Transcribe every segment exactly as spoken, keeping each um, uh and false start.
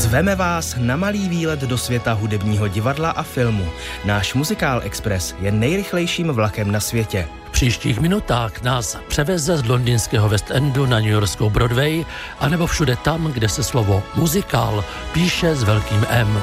Zveme vás na malý výlet do světa hudebního divadla a filmu. Náš Muzikál Express je nejrychlejším vlakem na světě. V příštích minutách nás převeze z londýnského West Endu na newyorskou Broadway, anebo všude tam, kde se slovo muzikál píše s velkým M.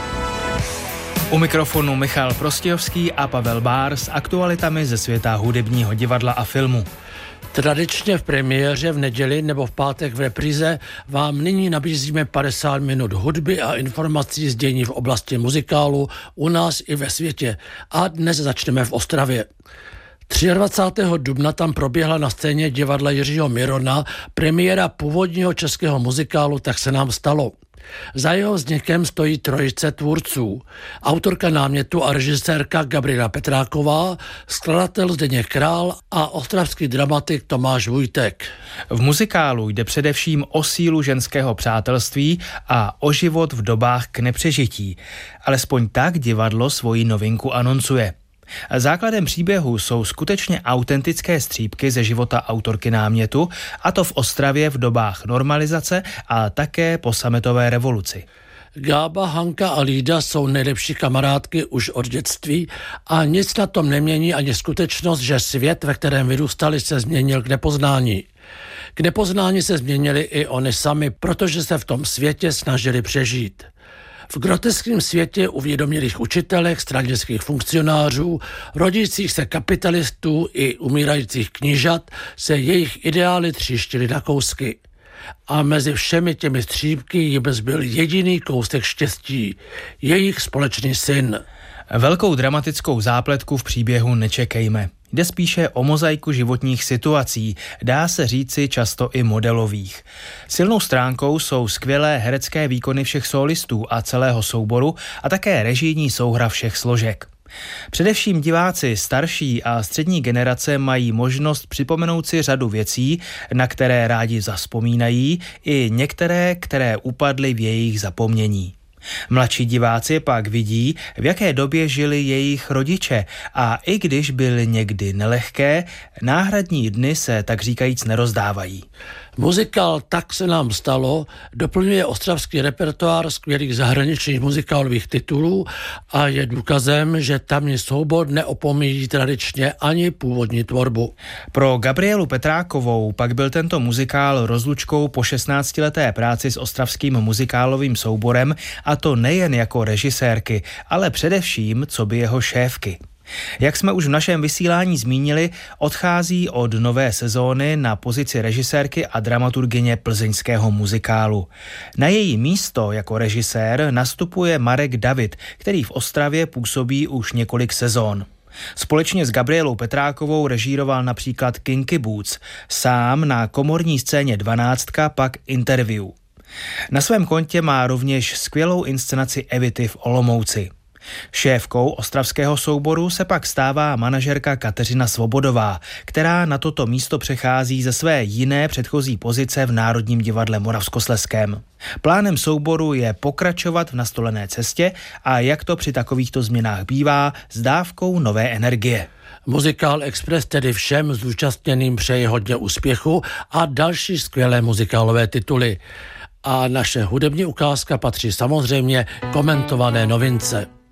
U mikrofonu Michal Prostějovský a Pavel Bár s aktualitami ze světa hudebního divadla a filmu. Tradičně v premiéře v neděli nebo v pátek v repríze vám nyní nabízíme padesát minut hudby a informací z dění v oblasti muzikálu u nás i ve světě. A dnes začneme v Ostravě. dvacátého třetího dubna tam proběhla na scéně divadla Jiřího Mirona premiéra původního českého muzikálu Tak se nám stalo. Za jeho vznikem stojí trojice tvůrců. Autorka námětu a režisérka Gabriela Petráková, skladatel Zdeněk Král a ostravský dramatik Tomáš Vujtek. V muzikálu jde především o sílu ženského přátelství a o život v dobách k nepřežití. Alespoň tak divadlo svoji novinku anoncuje. Základem příběhu jsou skutečně autentické střípky ze života autorky námětu, a to v Ostravě v dobách normalizace a také po sametové revoluci. Gába, Hanka a Lída jsou nejlepší kamarádky už od dětství a nic na tom nemění ani skutečnost, že svět, ve kterém vyrůstali, se změnil k nepoznání. K nepoznání se změnili i oni sami, protože se v tom světě snažili přežít. V groteskním světě uvědomělých učitelek, stranických funkcionářů, rodících se kapitalistů i umírajících knížat se jejich ideály tříštily na kousky. A mezi všemi těmi střípky jim byl jediný kousek štěstí, jejich společný syn. Velkou dramatickou zápletku v příběhu nečekejme. Jde spíše o mozaiku životních situací, dá se říci často i modelových. Silnou stránkou jsou skvělé herecké výkony všech solistů a celého souboru a také režijní souhra všech složek. Především diváci starší a střední generace mají možnost připomenout si řadu věcí, na které rádi zavzpomínají, i některé, které upadly v jejich zapomnění. Mladší diváci pak vidí, v jaké době žili jejich rodiče, a i když byly někdy nelehké, náhradní dny se tak říkajíc nerozdávají. Muzikál Tak se nám stalo doplňuje ostravský repertoár skvělých zahraničních muzikálových titulů a je důkazem, že tamní soubor neopomíjí tradičně ani původní tvorbu. Pro Gabrielu Petrákovou pak byl tento muzikál rozlučkou po šestnáctileté práci s ostravským muzikálovým souborem, a to nejen jako režisérky, ale především coby jeho šéfky. Jak jsme už v našem vysílání zmínili, odchází od nové sezóny na pozici režisérky a dramaturgyně plzeňského muzikálu. Na její místo jako režisér nastupuje Marek David, který v Ostravě působí už několik sezón. Společně s Gabrielou Petrákovou režíroval například Kinky Boots, sám na komorní scéně Dvanáctka pak Interview. Na svém kontě má rovněž skvělou inscenaci Evity v Olomouci. Šéfkou ostravského souboru se pak stává manažerka Kateřina Svobodová, která na toto místo přechází ze své jiné předchozí pozice v Národním divadle Moravskoslezském. Plánem souboru je pokračovat v nastolené cestě a, jak to při takovýchto změnách bývá, s dávkou nové energie. Muzikál Express tedy všem zúčastněným přeje hodně úspěchu a další skvělé muzikálové tituly. A naše hudební ukázka patří samozřejmě komentované novince.